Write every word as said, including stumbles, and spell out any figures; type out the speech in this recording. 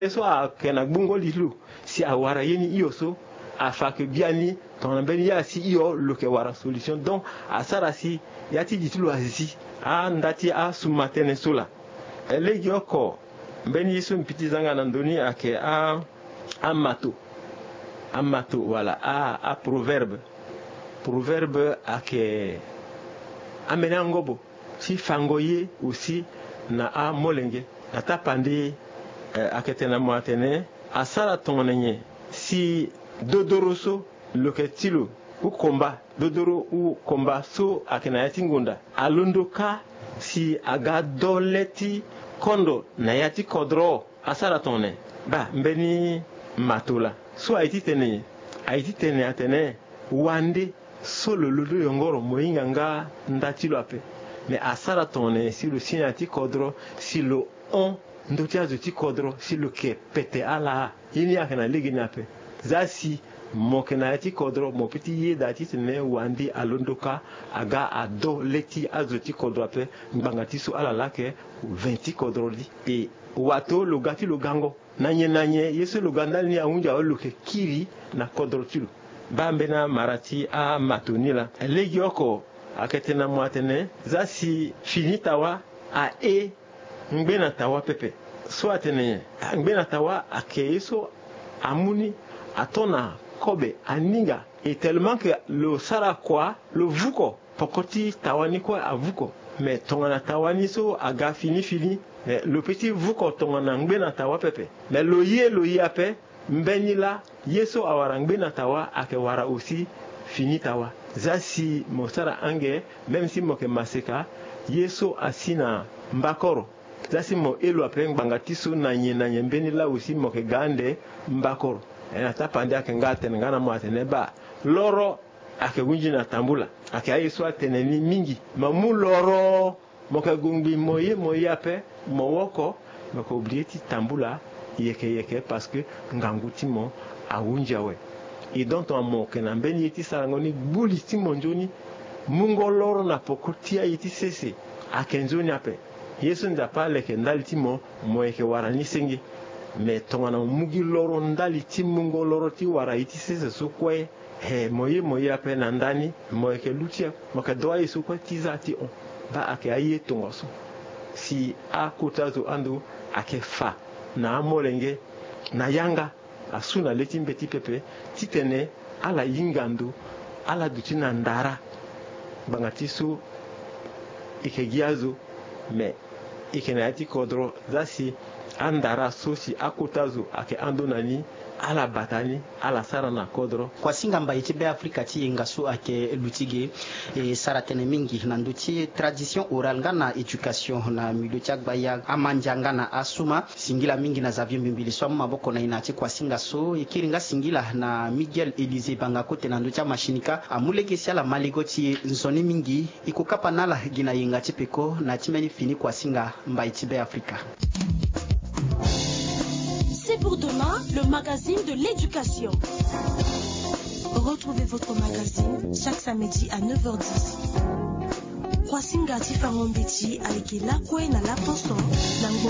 eso a kena bungo lilu si a wara yeni ioso a fa que biani ton ben ya si io lo ke wara solution donc a sara si yati ditulu azisi a ndati a sumatene sola elegi oko ben yisu mpiti zanga nandoni ake a a mato a mato voilà a a proverbe proverbe ake amenangobo si fangoye aussi na a molenge ata pandi eh, aketena moatene asara tongenye si dodoroso loketilo u komba dodoro u komba so akena yati ngunda alunduka si aga doleti kondo na yati kodro asara tonne ba mbeni matula so aiti tene aiti tene atene wande solo lulu yongoro moinga nga ndatilo ape mais asara tonne si le signati kodro si le on ndotia zoti kodro si le ke pete ala ini akena ligi nape zasi mokena yati kodro mo piti ye dati tene wandi alondoka aga ado leti azoti kodro ape mbangati so ala lake vingt kodro li e wato logati logango nanye nanye yesu loganda ni aunja oluke kiri na kodro tulu bambena marati a matonila legi oko aketena mwatene zasi finitawa a e ngbena tawa pepe so atene ngbena tawa akeyeso amuni atona kobe aninga et tellement que le sara quoi le vuko pokoti tawani quoi avuko mais tongana tawani so aga fini fini mais le petit vuko tongana ngbena tawa pepe mais lo ye lo ye ape mbenila yeso awara ngbena tawa ake wara aussi fini tawa zasi mosara ange même si moke maseka yeso asina mbakoro zasi mo elo ape ngbangati so nanye nanye mbenila aussi moke gande mbakoro ena tapande ake ngate ngana mo atene ba loro ake gunji na tambula ake ayeso atene ni mingi mamu loro moke gungbi moye moye ape mowoko moko oblieti tambula yeke yeke parce que nganguti mo awunjawe et donc on mo kena mbeni yeti sarangoni buliti monjoni mungo loro na pokotia yeti sese akenzoni ape yesu ndapa leke ndaliti mo moyeke warani sengi mais tongana mugi loro ndaliti mungo loro ti wara yeti sese sokwe he moye moye ape na ndani moyeke lutia moke doa yesu kwa tiza ti on ba ake aye tongoso si akutazo andu ake fa na amolenge na yanga asuna leti mbeti pepe titene ala yingandu ala dutina ndara bangatisu ikegiazo me ikena yati kodro zasi andara sosi akutazo ake andonani ala batani ala sarana kodro kwa singa mba itibe Afrika ti ngaso ake lutige e saratene mingi na nduti tradition oral ngana education na milotia gbaya amanjanga na asuma singila mingi na zavio mbimbili so maboko na inati kwa singa so ikiringa singila na Miguel Elise banga kote na ndutia mashinika amuleke siala maligoti nzoni mingi ikukapa nala gina yingati peko na timeni fini kwa singa mba itibe Afrika. C'est pour demain, le magazine de l'éducation. Retrouvez votre magazine chaque samedi à neuf heures dix. Kwasinga Tifangombeti avec la Kwe na la Poso,